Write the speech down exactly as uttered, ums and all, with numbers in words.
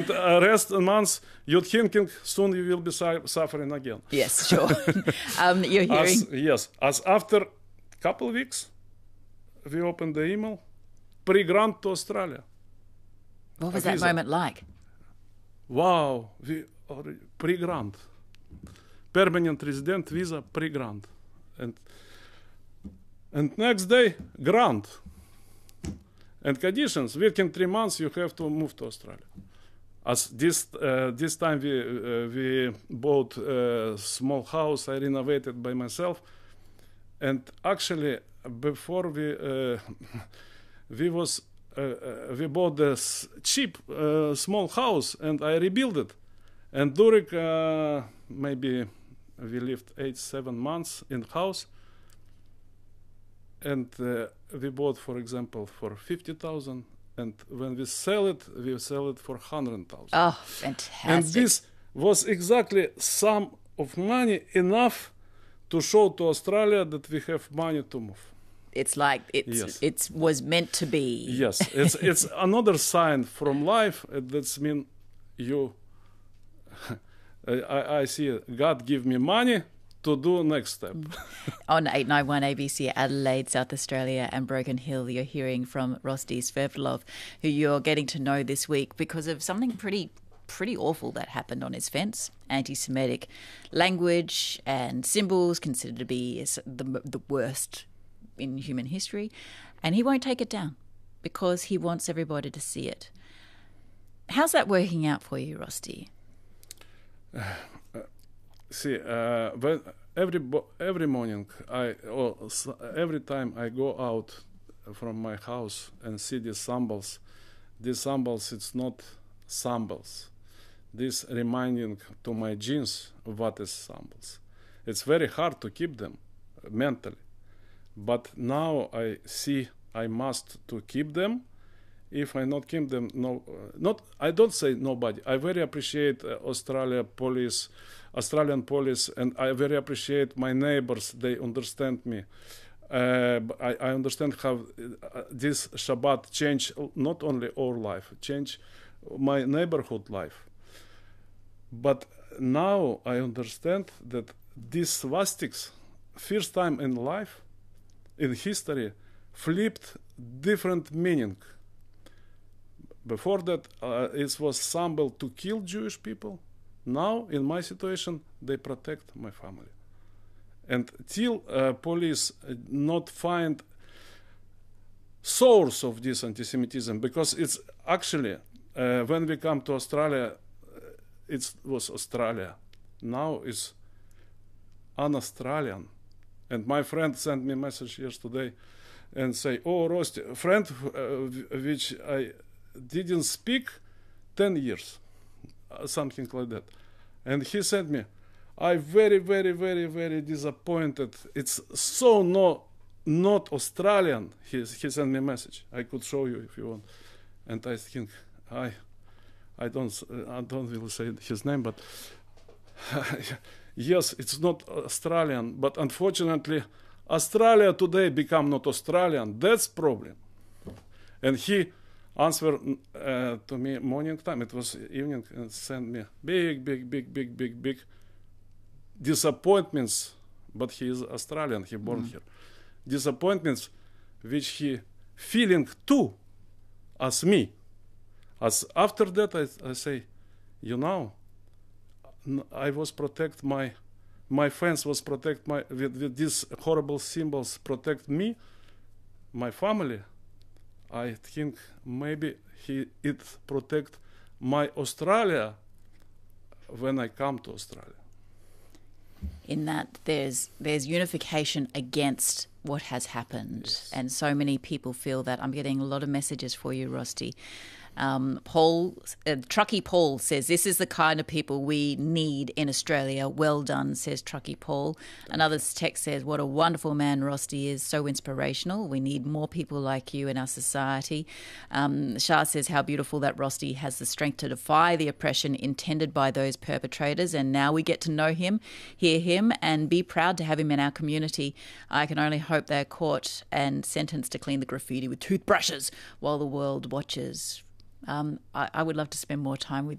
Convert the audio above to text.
and uh, rest months, you're thinking soon you will be su- suffering again. Yes, sure. um, you're hearing... As, yes, as after couple of weeks, we opened the email, pre-grant to Australia. What was A that visa. moment like? Wow, we already, pre-grant. Permanent resident visa, pre-grant. And, and next day, grant. And conditions, within three months, you have to move to Australia. As this uh, this time we uh, we bought a small house I renovated by myself, and actually before we uh, we was uh, uh, we bought this cheap uh, small house and I rebuilt it, and during uh, maybe we lived eight seven months in house, and uh, we bought, for example, for fifty thousand. And when we sell it, we sell it for one hundred thousand. Oh, fantastic. And this was exactly sum of money enough to show to Australia that we have money to move. It's like it's Yes. it was meant to be. Yes, it's it's another sign from life. That's mean you. I, I see God give me money to do next step. On eight ninety-one A B C Adelaide, South Australia and Broken Hill, you're hearing from Rosti Sverdlov, who you're getting to know this week because of something pretty pretty awful that happened on his fence. Anti-Semitic language and symbols considered to be the, the worst in human history. And he won't take it down because he wants everybody to see it. How's that working out for you, Rosti? See, uh, when every bo- every morning, I or s- every time I go out from my house and see these symbols, these symbols, it's not symbols. This reminding to my genes what is symbols. It's very hard to keep them mentally, but now I see I must to keep them. If I not keep them, no, uh, not I don't say nobody. I very appreciate uh, Australia police, Australian police, and I very appreciate my neighbors. They understand me. Uh, I, I understand how uh, this Shabbat change not only our life, change my neighborhood life. But now I understand that these swastiks, first time in life, in history, flipped different meaning. Before that, uh, it was symbol to kill Jewish people. Now, in my situation, they protect my family. And till uh, police not find source of this anti-Semitism, because it's actually, uh, when we come to Australia, it was Australia. Now it's un-Australian. And my friend sent me a message yesterday and say, oh, Rosti, friend uh, which I didn't speak ten years, uh, something like that. And he sent me, I very, very, very, very disappointed. It's so no, not Australian. He, he sent me a message. I could show you if you want. And I think, I I don't, I don't really say his name, but yes, it's not Australian, but unfortunately, Australia today become not Australian. That's problem. And he answered uh, to me morning time. It was evening, and sent me big, big, big, big, big, big disappointments. But he is Australian. He born mm. here. Disappointments, which he feeling too, as me. As after that, I, I say, you know, I was protect my, my fence was protect my with, with these horrible symbols protect me, my family. I think maybe he it protect my Australia when I come to Australia. In that there's there's unification against what has happened, yes. And so many people feel that. I'm getting a lot of messages for you, Rosti. Um, Paul, uh, Truckee Paul says, this is the kind of people we need in Australia. Well done, says Truckee Paul. Another text says, what a wonderful man Rosti is, so inspirational. We need more people like you in our society. Um, Shah says, how beautiful that Rosti has the strength to defy the oppression intended by those perpetrators. And now we get to know him, hear him, and be proud to have him in our community. I can only hope they're caught and sentenced to clean the graffiti with toothbrushes while the world watches. Um, I, I would love to spend more time with